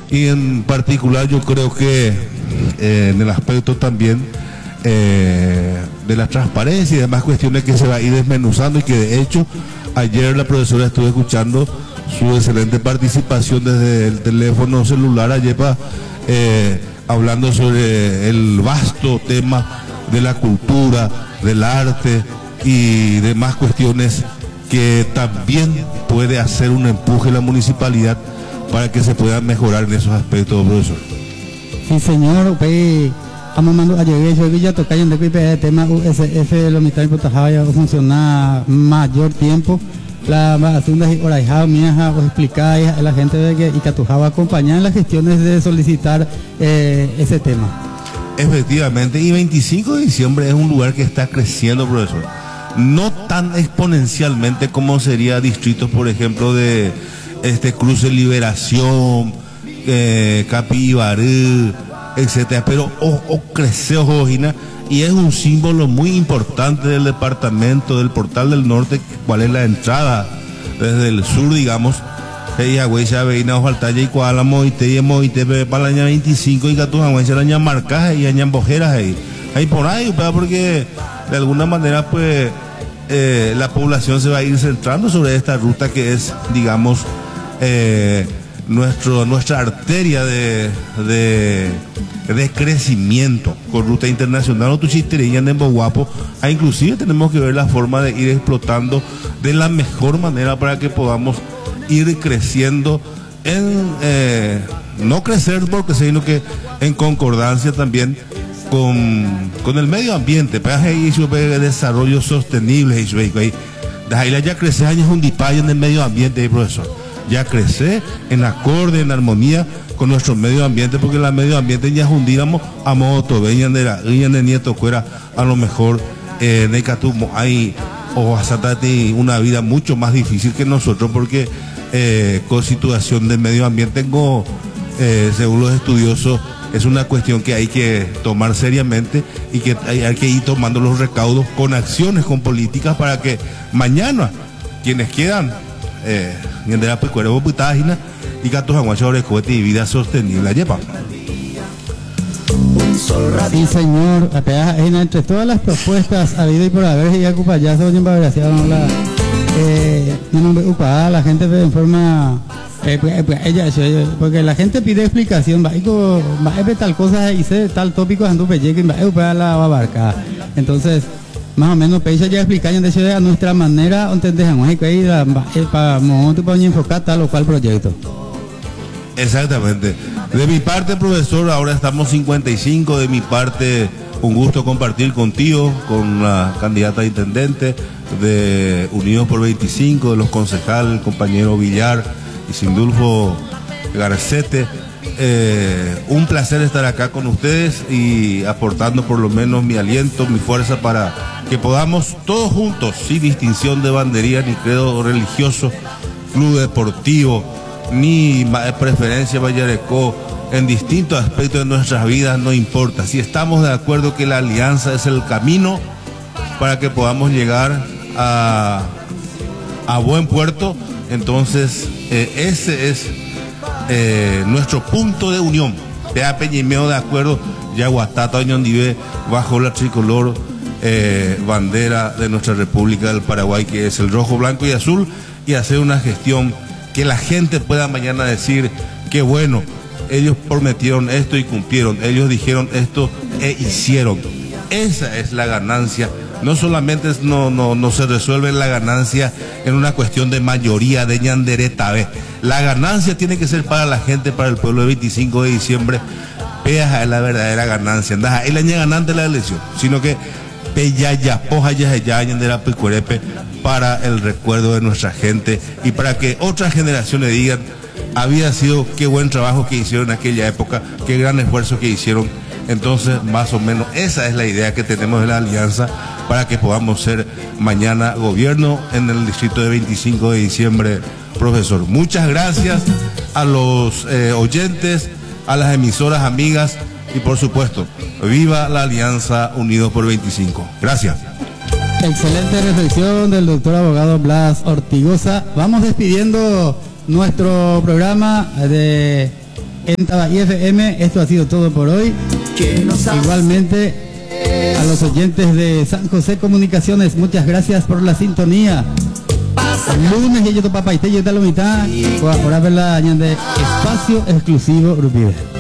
Y en particular yo creo que en el aspecto también de la transparencia y demás cuestiones que se va a ir desmenuzando, y que de hecho ayer la profesora estuve escuchando su excelente participación desde el teléfono celular ayer hablando sobre el vasto tema de la cultura, del arte y demás cuestiones que también puede hacer un empuje la municipalidad para que se pueda mejorar en esos aspectos, profesor. Sí, señor. Vamos a llegar yo ya tocar en el tema USF lo mitad importante ya funciona mayor tiempo la segunda hora mía os explicáis a la gente de que y que va a acompañar en las gestiones de solicitar ese tema. Efectivamente, y 25 de diciembre es un lugar que está creciendo, profesor. No tan exponencialmente como sería distritos, por ejemplo, de Cruce Liberación, Capibarú, etcétera, pero crece Ojina, y es un símbolo muy importante del departamento, del Portal del Norte, cuál es la entrada desde el sur, digamos. Ella güey ya veina Ojaltaya y Cuálamo y te para el año 25 y Catúa güey ya añan marcaje y añan bojeras ahí por ahí, porque de alguna manera pues la población se va a ir centrando sobre esta ruta que es, digamos, nuestra arteria de crecimiento con ruta internacional o Tuchistereña en Boguapo. Inclusive tenemos que ver la forma de ir explotando de la mejor manera para que podamos ir creciendo no crecer porque sino que en concordancia también con el medio ambiente, para el desarrollo sostenible. Ahí ya crece años un dipayo en el medio ambiente, profesor. Ya crece en acorde, en armonía con nuestro medio ambiente, porque el medio ambiente ya hundíamos a modo tobeña de nieto fuera a lo mejor de Catumo hay o hasta una vida mucho más difícil que nosotros, porque con situación del medio ambiente según los estudiosos es una cuestión que hay que tomar seriamente y que hay que ir tomando los recaudos con acciones, con políticas, para que mañana quienes quiedan y y vida sostenible. Sí, señor. Entre todas las propuestas habido y por haber ya cupayazo la gente en forma porque la gente pide explicación tal cosa hice tal tópico la abarca. Entonces más o menos peisa ya explicaron de hecho a nuestra manera donde dejamos para enfocar tal o cual proyecto. Exactamente. De mi parte, profesor, ahora estamos 55. De mi parte, un gusto compartir contigo, con la candidata a intendente de Unidos por 25, de los concejales, el compañero Villar y Sindulfo Garcete. Un placer estar acá con ustedes y aportando por lo menos mi aliento, mi fuerza para que podamos todos juntos, sin distinción de bandería ni credo religioso, club deportivo, ni preferencia Vallarecó, en distintos aspectos de nuestras vidas, no importa. Si estamos de acuerdo que la alianza es el camino para que podamos llegar a buen puerto, entonces ese es nuestro punto de unión. Pea Peñimeo de acuerdo, Yaguatata Oñondive bajo la tricolor bandera de nuestra República del Paraguay, que es el rojo, blanco y azul, y hacer una gestión que la gente pueda mañana decir que bueno, ellos prometieron esto y cumplieron, ellos dijeron esto e hicieron. Esa es la ganancia. No solamente no se resuelve la ganancia en una cuestión de mayoría de ñandereta. La ganancia tiene que ser para la gente, para el pueblo. El 25 de diciembre pea es la verdadera ganancia. Es la ganante de la elección, sino que para el recuerdo de nuestra gente y para que otras generaciones digan había sido qué buen trabajo que hicieron en aquella época, qué gran esfuerzo que hicieron. Entonces, más o menos, esa es la idea que tenemos de la alianza para que podamos ser mañana gobierno en el distrito de 25 de diciembre, profesor. Muchas gracias a los oyentes, a las emisoras amigas y, por supuesto, viva la Alianza Unidos por 25. Gracias. Excelente reflexión del doctor abogado Blas Ortigosa. Vamos despidiendo nuestro programa de en Tabaí FM. Esto ha sido todo por hoy. Igualmente a los oyentes de San José Comunicaciones, muchas gracias por la sintonía. El lunes y yo papá y te yo te lo mitad por haberla añadido espacio exclusivo Rupibe.